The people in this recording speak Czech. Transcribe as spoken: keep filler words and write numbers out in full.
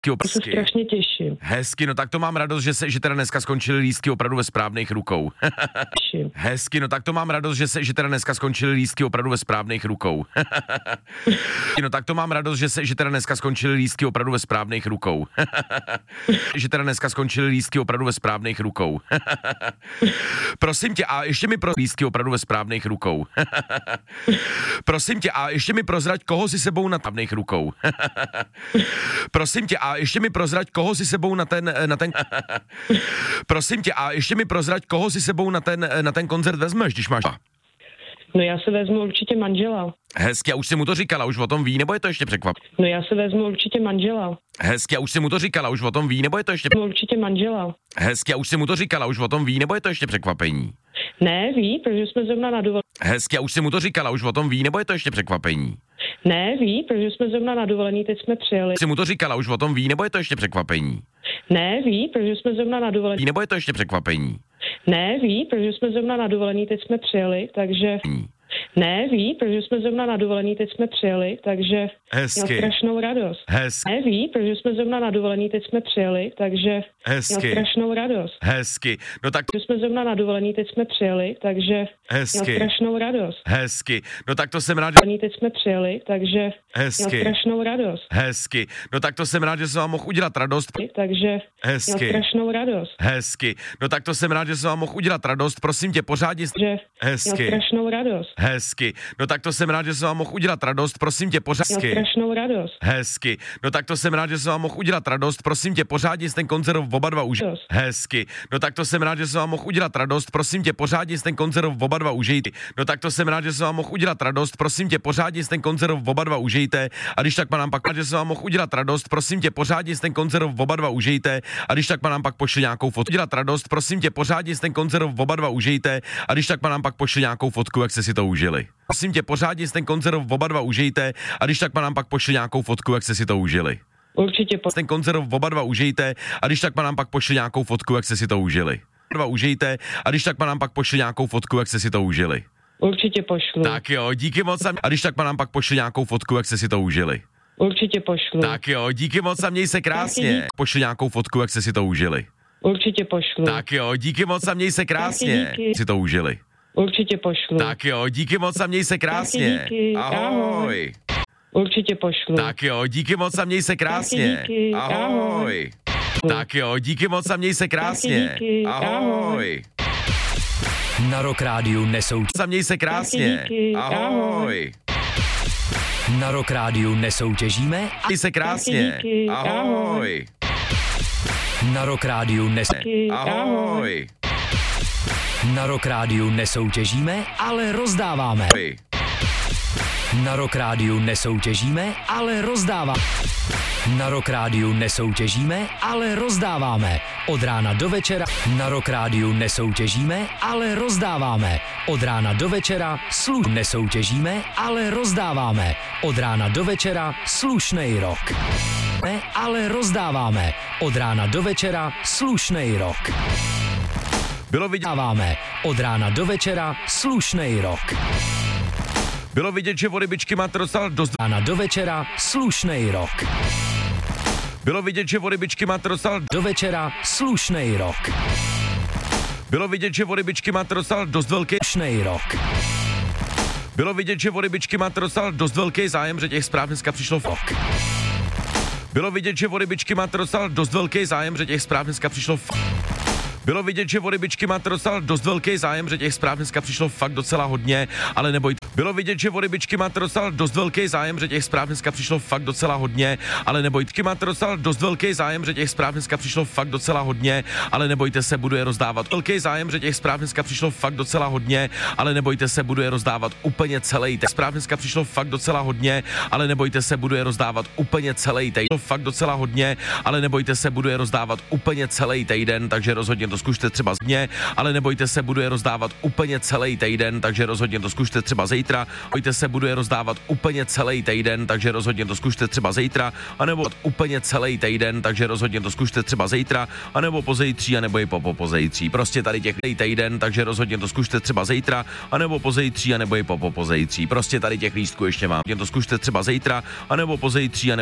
Já se strašně těším. Hezky, no tak to mám radost, že se, že teda dneska skončily lístky opravdu ve správných rukou. Hezky, no tak to mám radost, že se, že teda dneska skončily lístky opravdu ve správných rukou. No tak to mám radost, že se, že teda dneska skončily lístky opravdu ve správných rukou. Že teda dneska skončily lístky opravdu ve správných rukou. Prosím tě, a ještě mi pro lístky opravdu ve správných rukou. Prosím tě, a ještě mi prozrať, koho si sebou na správných rukou. Prosím tě, a ještě mi prozrať, koho si sebou na ten, na ten, prosím tě, a ještě mi prozrať, koho si sebou na ten, na ten koncert vezmeš, když máš. No já se vezmu určitě manžela. Hezky, a už si mu to říkala, už o tom ví, nebo je to ještě překvap? No já se vezmu určitě manžela. Hezky, a už si mu to říkala, už o tom ví, nebo je to ještě... Určitě manžela. Hezky, a už si mu to říkala, už o tom ví, nebo je to ještě překvapení? Ne, ví, protože jsme zrovna na dovolení. Hezky, a už si mu to říkala, už o tom ví, nebo je to ještě překvapení? Ne, ví, protože jsme zrovna na dovolení, teď jsme přijeli. Si mu to říkala, už o tom ví, nebo je to ještě překvapení? Ne, ví, protože jsme zrovna na dovolení. Nebo je to ještě překvapení? Ne, ví, protože jsme zrovna na dovolení, teď jsme přijeli, takže... Ne, ví, protože jsme zrovna na dovolení, teď jsme přijeli, takže hezky. Měl strašnou radost. Hezky. Ne, ví, protože jsme zrovna na dovolení, teď jsme přijeli, takže hezky. Měl strašnou radost. Hezky. No tak... Protože jsme zrovna na dovolení, teď jsme přijeli, takže hezky. Měl strašnou radost. Hezky. No tak to jsem rád, že... Teď jsme přijeli, takže hezky. Měl strašnou radost. Hezky. No tak to jsem rád, že jsem vám mohl udělat radost. Takže hezky. Měl strašnou radost. Hezky. No tak to jsem rád, že jsem vám mohl udělat radost. Prosím tě, pořádně... Že hezky. Měl strašnou radost. Hezky. No tak to jsem rád, že jsem vám mohl udělat radost. Prosím tě, pořádně... Měl strašnou radost. Hezky. No tak to jsem rád, že jsem vám mohl udělat radost. Prosím tě, pořádně ten koncert oba dva užijte. Hezky. No tak to jsem rád, že jsem vám mohl udělat radost. Prosím tě, pořádně ten koncert oba dva užijte. No tak to jsem rád, že jsem vám mohl udělat radost. Prosím tě, pořádně ten koncert oba dva užijte. A když tak mám pak, že jsem vám mohl udělat radost. Prosím tě, pořádně ten koncert oba dva užijte. A když tak mám pak pošli nějakou fotku. Udělat radost. Prosím tě, pořádně ten koncert oba dva užijte. A když tak mám pak pošli nějakou fotku, jak jste si to užili. Prosím tě, pořádně ten koncert oba dva užijte. A když tak nám pak pošli nějakou fotku, jak jste si to užili. Určitě po... ten koncert oba dva užijte. A když tak nám pak pošli nějakou fotku, jak jste si to užili. Dva užijte. A když tak nám pak pošli nějakou fotku, jak jste si to užili. Určitě pošlu. Tak jo, díky moc. A když tak nám pak pošli nějakou fotku, jak jste si to užili. Určitě pošlu. Tak jo, díky moc a měj se krásně. Pošli nějakou fotku, jak jste si to užili. Určitě pošlu. Tak jo, díky moc a měj se krásně. Díky. Si to užili. Určitě pošlu. Tak jo, díky moc a měj se krásně. Díky. Ahoj. Určitě pošlu. Tak jo, díky moc a měj se krásně. Díky. Ahoj. Tak jo, díky moc a měj se krásně. Díky. Ahoj. Na Rock Rádiu nesou... A měj se krásně. Díky. Ahoj. Na Rock Rádiu nesoutěžíme a... Měj se krásně. Díky. Ahoj. Na Rock Rádiu nes... Ahoj. Na Rock Rádiu nesoutěžíme, ale rozdáváme. Ahoj. Na Rock Rádiu nesoutěžíme, ale rozdáváme. Na Rock Rádiu nesoutěžíme, ale rozdáváme. Od rána do večera. Na Rock Rádiu nesoutěžíme, ale rozdáváme. Od rána do večera sluš... Nesoutěžíme, ale rozdáváme. Od rána do večera slušnej rock. Ne, ale rozdáváme. Od rána do večera slušnej rock. Bylo vidět, Dáváme od rána do večera slušnej rock. bylo vidět, že vody byčky máte dostal dost. Rána do večera slušnej rock. Bylo vidět, že vody byčky máte dostal. Do večera slušnej rock. Bylo vidět, že vody byčky máte dostal dost velký. Slušnej rock. Bylo vidět, že vody byčky máte dostal dost velký zájem, že těch zpráv dneska přišlo v Rock. Bylo vidět, že vody byčky máte dostal dost velký zájem, že těch zpráv dneska přišlo v Bylo vidět, že vody byčky máte dostal dost velký zájem, že těch zpráv dneska přišlo fakt docela hodně, ale nebojte. Bylo vidět, že vody byčky máte dostal dost velký zájem, že těch zpráv dneska přišlo fakt docela hodně, ale nebojte. Máte dostal dost velký zájem, že těch zpráv dneska přišlo fakt docela hodně, ale nebojte se, budu je rozdávat. Velký zájem, že těch zpráv dneska přišlo fakt docela hodně, ale nebojte se, budu je rozdávat úplně celý. Těch zpráv dneska přišlo fakt docela hodně, ale nebojte se, budu je rozdávat úplně celý týden. Fakt docela hodně, ale nebojte se, budu je rozdávat úplně celý týden, takže rozhodně to zkuste třeba dně, ale nebojte se, budu je rozdávat úplně celý týden, takže rozhodně to zkuste třeba zítra. Nebojte se, budu je rozdávat úplně celý týden, takže rozhodně to zkuste třeba zítra, anebo úplně celý týden, takže rozhodně to zkuste třeba zítra, anebo pozejtří, anebo i po, po pozejtří. Prostě tady těch týden, takže rozhodně to zkuste třeba zítra, anebo pozejtří, anebo i po, po pozejtří. Prostě tady těch lístků ještě mám. Jen to zkuste třeba zítra, anebo pozejtří, anebo